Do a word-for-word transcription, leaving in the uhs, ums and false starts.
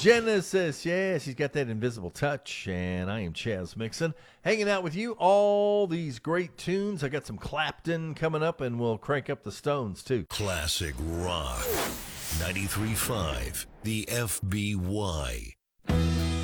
Genesis. Yeah, she's got that invisible touch. And I am Chaz Mixon, hanging out with you. All these great tunes. I got some Clapton coming up, and we'll crank up the Stones, too. Classic Rock. ninety-three point five, the F B Y.